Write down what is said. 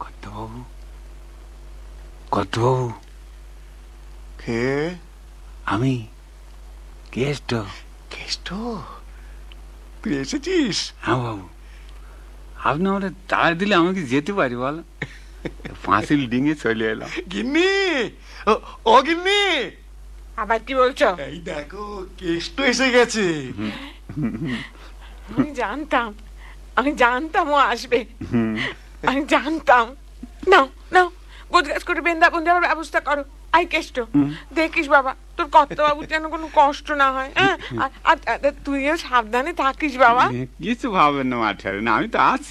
কর্তাবাবু, কর্তাবাবু, কে? আমি কেষ্ট। কেষ্ট, তুই এসেছিস? হ্যাঁ বাবু, আপনি আমাকে তাড়া দিলে আমি কি যেতে পারি বলো? পাঁচিল ডিঙে চলে এলাম। গিন্নি, ও গিন্নি, আবার কি বলছো? এই দেখো কেষ্ট এসে গেছে। আমি জানতাম ও আসবে, আমি জানতাম। নাও নাও, গোছগাছ করে বেন্দা বন্ধে আমার ব্যবস্থা করো। আই কেষ্ট, দেখিস বাবা তোর কর্তাবাবুর যেন কোনো কষ্ট না হয়, হ্যাঁ? আর তুইও সাবধানে থাকিস বাবা। কিছু ভাবেন না মাঠারে, না আমি তো আছি।